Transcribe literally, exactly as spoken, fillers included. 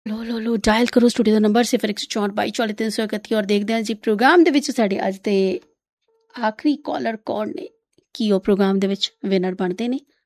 ਲੋ ਲੋ ਲੋ dial ਕਰੋ studio ਦਾ number ਸਿਫਰ ਇੱਕ ਸੌ ਚੌਂਹਠ ਬਾਈ ਚਾਲੀ ਤਿੰਨ ਸੌ ਇਕੱਤੀ ਔਰ ਦੇਖਦੇ ਹਾਂ ਜੀ ਪ੍ਰੋਗਰਾਮ ਦੇ ਵਿੱਚ ਸਾਡੇ ਅੱਜ ਦੇ ਆਖਰੀ ਕਾਲਰ ਕੌਣ ਨੇ, ਕੀ ਉਹ ਪ੍ਰੋਗਰਾਮ ਦੇ ਵਿੱਚ ਵਿਨਰ ਬਣਦੇ ਨੇ